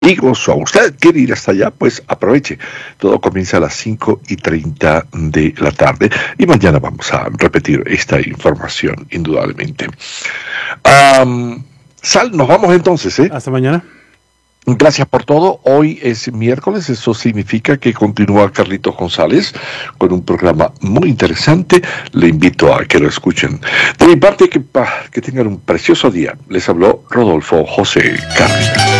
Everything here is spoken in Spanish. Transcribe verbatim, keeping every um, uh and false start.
y gozo. ¿Usted quiere ir hasta allá? Pues aproveche. Todo comienza a las cinco y treinta de la tarde y mañana vamos a repetir esta información, indudablemente. Um, Sal, nos vamos entonces, ¿eh? Hasta mañana. Gracias por todo. Hoy es miércoles, eso significa que continúa Carlitos González con un programa muy interesante. Le invito a que lo escuchen. De mi parte, que, que tengan un precioso día. Les habló Rodolfo José Cárdenas.